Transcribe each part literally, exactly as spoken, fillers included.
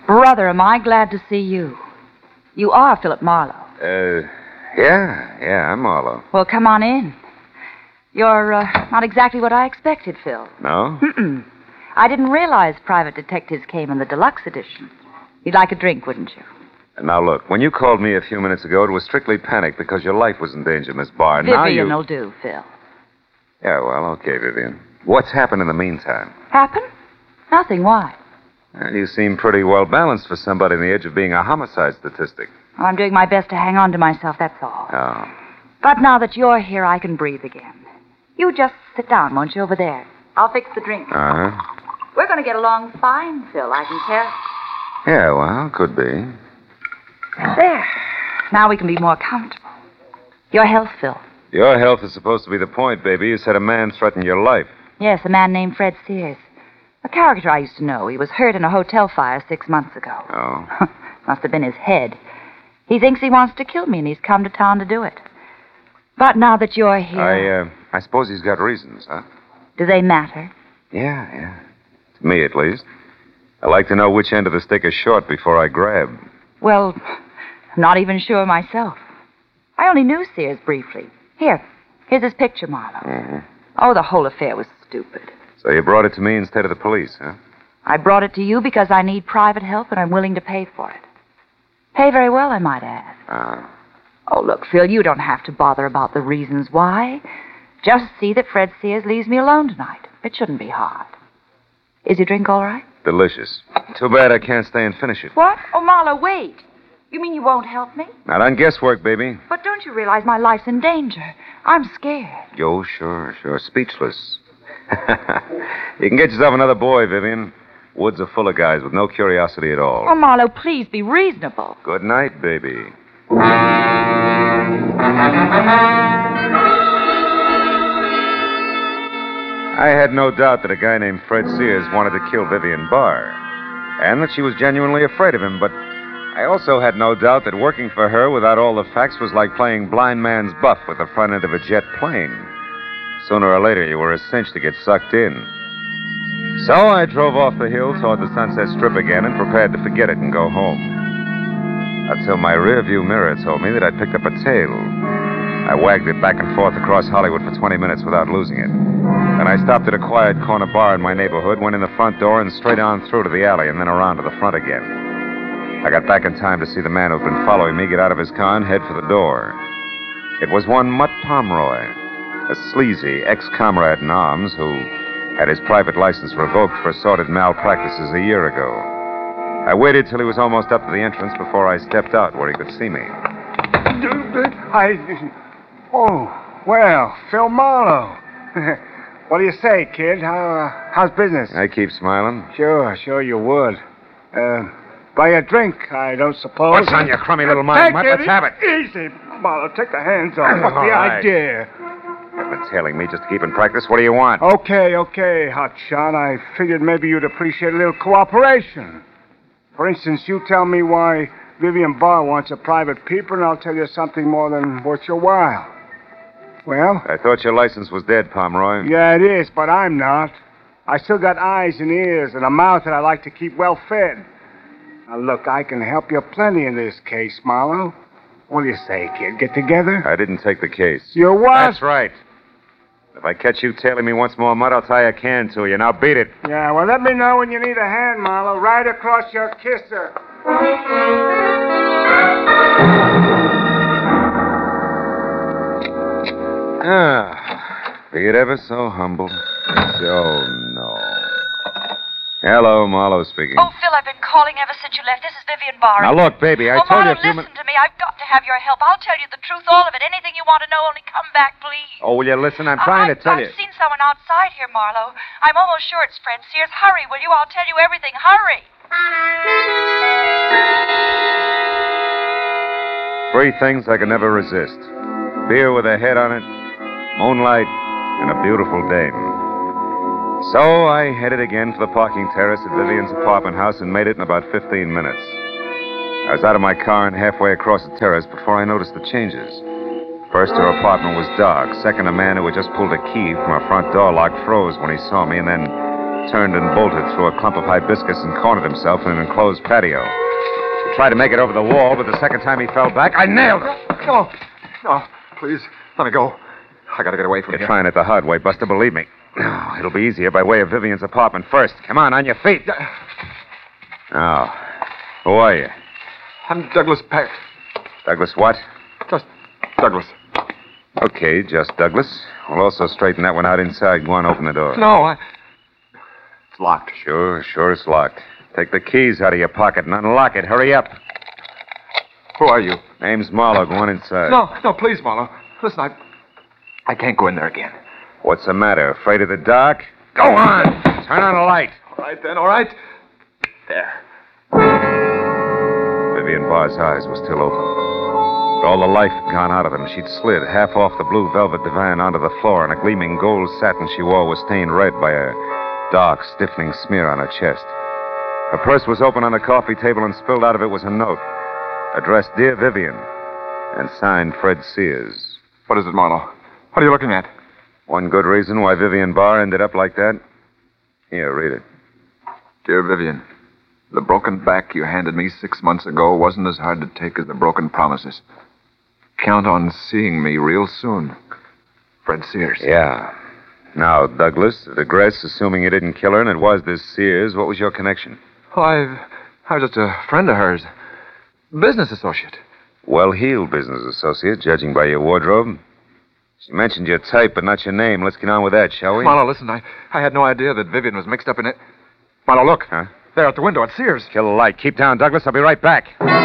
Brother, am I glad to see you. You are Philip Marlowe. Uh, yeah, yeah, I'm Marlowe. Well, come on in. You're uh, not exactly what I expected, Phil. No? Mm-mm. I didn't realize private detectives came in the deluxe edition. You'd like a drink, wouldn't you? Now, look, when you called me a few minutes ago, it was strictly panic because your life was in danger in this bar. Now you... Vivian will do, Phil. Yeah, well, okay, Vivian. What's happened in the meantime? Happen? Nothing. Why? Well, you seem pretty well balanced for somebody on the edge of being a homicide statistic. Well, I'm doing my best to hang on to myself, that's all. Oh. But now that you're here, I can breathe again. You just sit down, won't you, over there? I'll fix the drink. Uh-huh. We're going to get along fine, Phil, I can tell. Yeah, well, could be. There. Now we can be more comfortable. Your health, Phil. Your health is supposed to be the point, baby. You said a man threatened your life. Yes, a man named Fred Sears. A character I used to know. He was hurt in a hotel fire six months ago. Oh? Must have been his head. He thinks he wants to kill me, and he's come to town to do it. But now that you're here... I, uh, I suppose he's got reasons, huh? Do they matter? Yeah, yeah. To me, at least. I like to know which end of the stick is short before I grab. Well, I'm not even sure myself. I only knew Sears briefly. Here, here's his picture, Marlowe. Mm-hmm. Oh, the whole affair was stupid. So you brought it to me instead of the police, huh? I brought it to you because I need private help, and I'm willing to pay for it. Pay very well, I might add. Ah. Oh, look, Phil, you don't have to bother about the reasons why. Just see that Fred Sears leaves me alone tonight. It shouldn't be hard. Is your drink all right? Delicious. Too bad I can't stay and finish it. What? Oh, Marlowe, wait. You mean you won't help me? Not on guesswork, baby. But don't you realize my life's in danger? I'm scared. Yo, sure, sure. Speechless. You can get yourself another boy, Vivian. Woods are full of guys with no curiosity at all. Oh, Marlowe, please be reasonable. Good night, baby. I had no doubt that a guy named Fred Sears wanted to kill Vivian Barr, and that she was genuinely afraid of him, but I also had no doubt that working for her without all the facts was like playing blind man's buff with the front end of a jet plane. Sooner or later, you were a cinch to get sucked in. So I drove off the hill toward the Sunset Strip again and prepared to forget it and go home. Until my rearview mirror told me that I'd picked up a tail. I wagged it back and forth across Hollywood for twenty minutes without losing it. Then I stopped at a quiet corner bar in my neighborhood, went in the front door, and straight on through to the alley, and then around to the front again. I got back in time to see the man who'd been following me get out of his car and head for the door. It was one Mutt Pomeroy, a sleazy ex-comrade in arms who had his private license revoked for sordid malpractices a year ago. I waited till he was almost up to the entrance before I stepped out where he could see me. I... Oh, well, Phil Marlowe. What do you say, kid? How, uh, how's business? I keep smiling. Sure, sure you would. Uh, buy a drink, I don't suppose. What's on your crummy little mind, Mutt? Let's have it. Easy, Marlowe. Take the hands off. What's the right. idea? You've been tailing me just to keep in practice. What do you want? Okay, okay, hotshot. I figured maybe you'd appreciate a little cooperation. For instance, you tell me why Vivian Barr wants a private peeper, and I'll tell you something more than worth your while. Well? I thought your license was dead, Pomeroy. Yeah, it is, but I'm not. I still got eyes and ears and a mouth that I like to keep well fed. Now, look, I can help you plenty in this case, Marlowe. What do you say, kid? Get together? I didn't take the case. You what? That's right. If I catch you tailing me once more, Mutt, I'll tie a can to you. Now beat it. Yeah, well, let me know when you need a hand, Marlowe. Right across your kisser. Ah, be it ever so humble. Oh, no. Hello, Marlowe speaking. Oh, Phil, I've been calling ever since you left. This is Vivian Barr. Now, look, baby, I oh, told Marlowe, you a few listen minutes... to me. I've got to have your help. I'll tell you the truth, all of it. Anything you want to know, only come back, please. Oh, will you listen? I'm trying I, to tell I've you. I've seen someone outside here, Marlowe. I'm almost sure it's Fred Sears. Hurry, will you? I'll tell you everything. Hurry. Three things I could never resist. Beer with a head on it, moonlight, and a beautiful dame. So I headed again for the parking terrace at Vivian's apartment house and made it in about fifteen minutes. I was out of my car and halfway across the terrace before I noticed the changes. First, her apartment was dark. Second, a man who had just pulled a key from her front door lock froze when he saw me, and then turned and bolted through a clump of hibiscus and cornered himself in an enclosed patio. He tried to make it over the wall, but the second time he fell back, I nailed him. No, no, please, let me go. I gotta get away from You're here. trying it the hard way, Buster, believe me. Oh, it'll be easier by way of Vivian's apartment first. Come on, on your feet. Now, who are you? I'm Douglas Peck. Douglas what? Just Douglas. Okay, just Douglas. We'll also straighten that one out inside. Go on, open the door. No, I... It's locked. Sure, sure it's locked. Take the keys out of your pocket and unlock it. Hurry up. Who are you? Name's Marlowe. Go on inside. No, no, please, Marlowe. Listen, I... I can't go in there again. What's the matter? Afraid of the dark? Go on! Turn on the light. All right, then, all right. There. Vivian Barr's eyes were still open. But all the life had gone out of them. She'd slid half off the blue velvet divan onto the floor, and a gleaming gold satin she wore was stained red by a dark, stiffening smear on her chest. Her purse was open on the coffee table, and spilled out of it was a note addressed Dear Vivian and signed Fred Sears. What is it, Marlowe? What are you looking at? One good reason why Vivian Barr ended up like that? Here, read it. Dear Vivian, the broken back you handed me six months ago wasn't as hard to take as the broken promises. Count on seeing me real soon. Fred Sears. Yeah. Now, Douglas, at address, assuming you didn't kill her and it was this Sears, what was your connection? Oh, I, I was just a friend of hers. Business associate. Well-heeled business associate, judging by your wardrobe. She mentioned your type, but not your name. Let's get on with that, shall we? Marlowe, listen, I, I had no idea that Vivian was mixed up in it. Marlowe, look. Huh? There at the window at Sears. Kill the light. Keep down, Douglas. I'll be right back.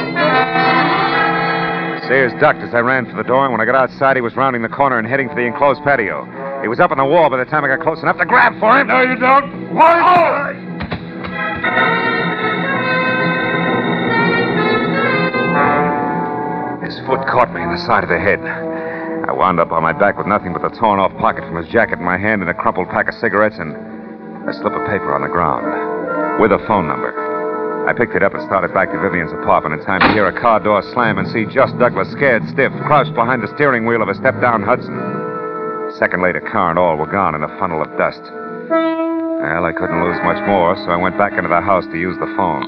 Sears ducked as I ran for the door, and when I got outside, he was rounding the corner and heading for the enclosed patio. He was up on the wall by the time I got close enough to grab for him. No, you don't. Why? His foot caught me in the side of the head. I wound up on my back with nothing but the torn-off pocket from his jacket in my hand and a crumpled pack of cigarettes and a slip of paper on the ground with a phone number. I picked it up and started back to Vivian's apartment in time to hear a car door slam and see just Douglas, scared stiff, crouched behind the steering wheel of a step-down Hudson. A second later, car and all were gone in a funnel of dust. Well, I couldn't lose much more, so I went back into the house to use the phone.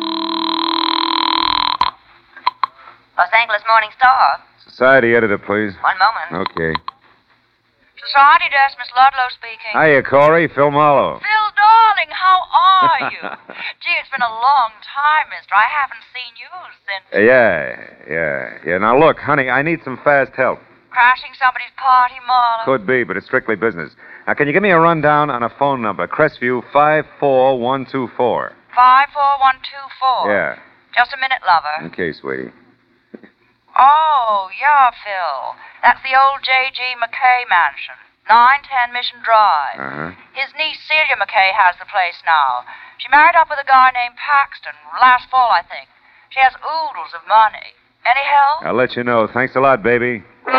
Los Angeles Morning Star. Society editor, please. One moment. Okay. Society desk, Miss Ludlow speaking. Hiya, Corey. Phil Marlowe. Phil, darling, how are you? Gee, it's been a long time, mister. I haven't seen you since... Uh, yeah, yeah, yeah. Now, look, honey, I need some fast help. Crashing somebody's party, Marlowe? Could be, but it's strictly business. Now, can you give me a rundown on a phone number? Crestview five four one two four. five four one two four. Yeah. Just a minute, lover. Okay, sweetie. Oh, yeah, Phil. That's the old J G McKay mansion. nine ten Mission Drive. Uh-huh. His niece Celia McKay has the place now. She married up with a guy named Paxton last fall, I think. She has oodles of money. Any help? I'll let you know. Thanks a lot, baby.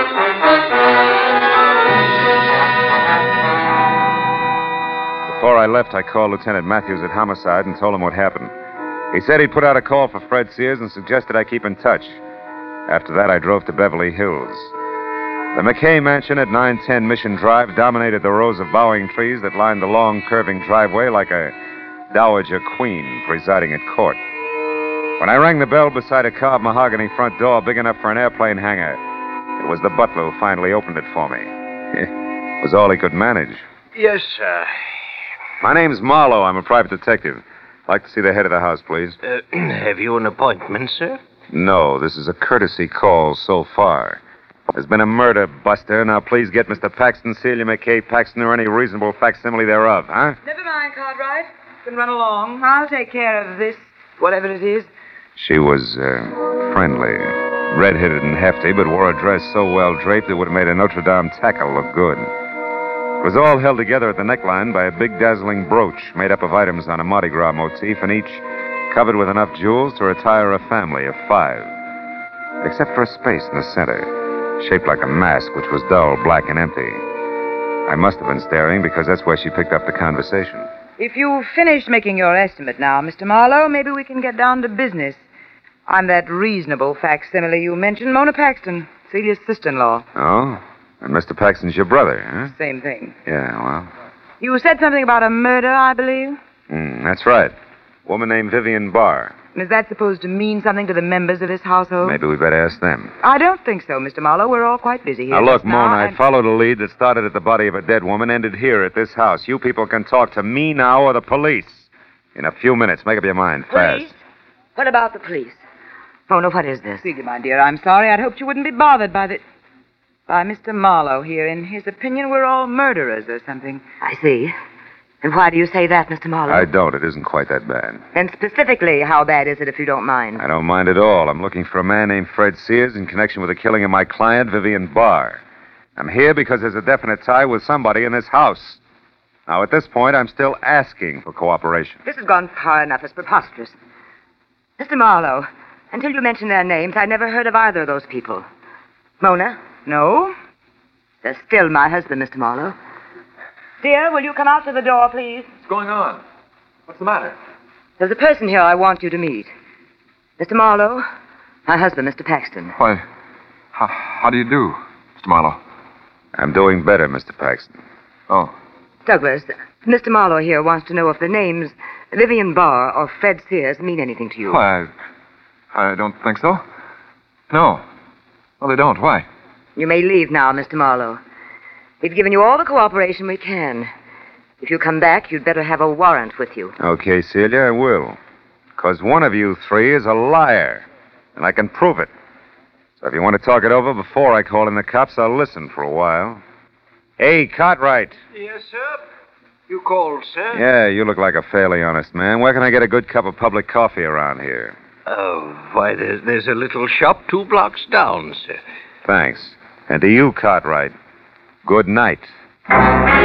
Before I left, I called Lieutenant Matthews at Homicide and told him what happened. He said he'd put out a call for Fred Sears and suggested I keep in touch. After that, I drove to Beverly Hills. The McKay Mansion at nine ten Mission Drive dominated the rows of bowing trees that lined the long, curving driveway like a dowager queen presiding at court. When I rang the bell beside a carved mahogany front door big enough for an airplane hangar, it was the butler who finally opened it for me. It was all he could manage. Yes, sir. My name's Marlowe. I'm a private detective. I'd like to see the head of the house, please. Uh, have you an appointment, sir? No, this is a courtesy call so far. There's been a murder, Buster. Now, please get Mister Paxton, Celia McKay Paxton, or any reasonable facsimile thereof, huh? Never mind, Cartwright. You can run along. I'll take care of this, whatever it is. She was, uh, friendly. Red-headed and hefty, but wore a dress so well draped it would have made a Notre Dame tackle look good. It was all held together at the neckline by a big dazzling brooch made up of items on a Mardi Gras motif, and each covered with enough jewels to retire a family of five. Except for a space in the center, shaped like a mask, which was dull, black, and empty. I must have been staring because that's where she picked up the conversation. If you've finished making your estimate now, Mister Marlowe, maybe we can get down to business. I'm that reasonable facsimile you mentioned, Mona Paxton, Celia's sister-in-law. Oh? And Mister Paxton's your brother, huh? Same thing. Yeah, well, You said something about a murder, I believe. Mm, that's right. Woman named Vivian Barr. Is that supposed to mean something to the members of this household? Maybe we better ask them. I don't think so, Mister Marlowe. We're all quite busy here. Now, look, just now, Mona, I and- followed a lead that started at the body of a dead woman, ended here at this house. You people can talk to me now or the police. In a few minutes. Make up your mind, fast. Police? What about the police? Mona, what is this? Excuse me, my dear. I'm sorry. I'd hoped you wouldn't be bothered by the... by Mister Marlowe here. In his opinion, we're all murderers or something. I see. And why do you say that, Mister Marlowe? I don't. It isn't quite that bad. Then specifically, how bad is it, if you don't mind? I don't mind at all. I'm looking for a man named Fred Sears in connection with the killing of my client, Vivian Barr. I'm here because there's a definite tie with somebody in this house. Now, at this point, I'm still asking for cooperation. This has gone far enough. It's preposterous. Mister Marlowe, until you mentioned their names, I'd never heard of either of those people. Mona? No? They're still my husband, Mister Marlowe. Dear, will you come out to the door, please? What's going on? What's the matter? There's a person here I want you to meet. Mister Marlowe, my husband, Mister Paxton. Why, how, how do you do, Mister Marlowe? I'm doing better, Mister Paxton. Oh, Douglas, Mister Marlowe here wants to know if the names Vivian Barr or Fred Sears mean anything to you. why, I, I don't think so. No. No, they don't. Why? You may leave now, Mister Marlowe. We've given you all the cooperation we can. If you come back, you'd better have a warrant with you. Okay, Celia, I will. Because one of you three is a liar, and I can prove it. So if you want to talk it over before I call in the cops, I'll listen for a while. Hey, Cartwright. Yes, sir. You called, sir? Yeah, you look like a fairly honest man. Where can I get a good cup of public coffee around here? Oh, why, there's, there's a little shop two blocks down, sir. Thanks. And to you, Cartwright, good night.